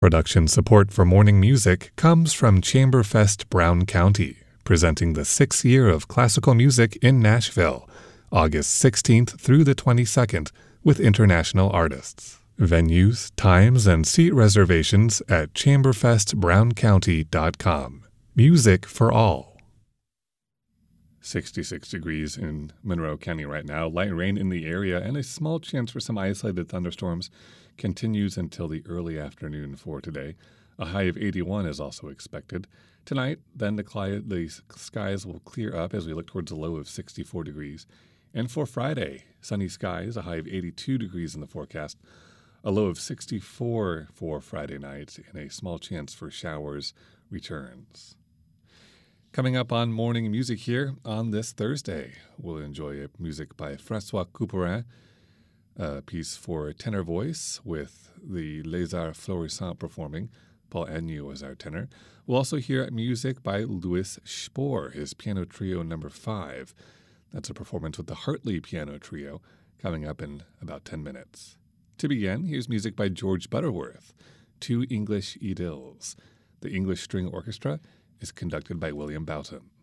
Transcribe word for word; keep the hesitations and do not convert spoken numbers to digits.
Production support for Morning Music comes from Chamberfest Brown County, presenting the sixth year of classical music in Nashville, August sixteenth through the twenty-second, with international artists. Venues, times, and seat reservations at chamberfest brown county dot com. Music for all. sixty-six degrees in Monroe County right now. Light rain in the area and a small chance for some isolated thunderstorms continues until the early afternoon for today. A high of eighty-one is also expected. Tonight, then the, cli- the skies will clear up as we look towards a low of sixty-four degrees. And for Friday, sunny skies, a high of eighty-two degrees in the forecast, a low of sixty-four for Friday night, and a small chance for showers returns. Coming up on Morning Music here on this Thursday, we'll enjoy music by François Couperin, a piece for tenor voice with the Les Arts Florissants performing. Paul Agnew is our tenor. We'll also hear music by Louis Spohr, his piano trio number five. That's a performance with the Hartley Piano Trio coming up in about ten minutes. To begin, here's music by George Butterworth, Two English Idylls. The English String Orchestra is conducted by William Boughton.